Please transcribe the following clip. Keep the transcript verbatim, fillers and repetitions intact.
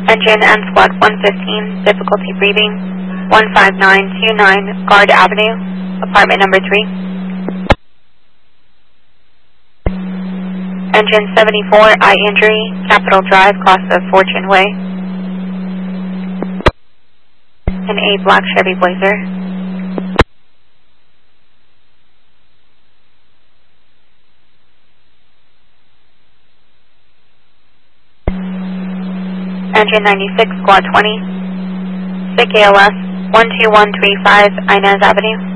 Engine M Squad one fifteen, difficulty breathing, one five nine two nine, Guard Avenue, apartment number three. Engine seventy-four, eye injury, Capitol Drive, cross of Fortune Way. An A black Chevy Blazer. Engine ninety-six, Squad twenty, S I C A L S one two one three five, Inez Avenue.